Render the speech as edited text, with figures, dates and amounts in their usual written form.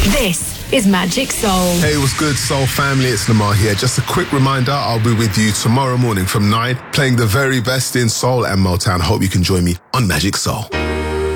This is Magic Soul. Hey, what's good, Soul family? It's Lamar here. Just a quick reminder, I'll be with you tomorrow morning from 9, playing the very best in Soul and Motown. Hope you can join me on Magic Soul.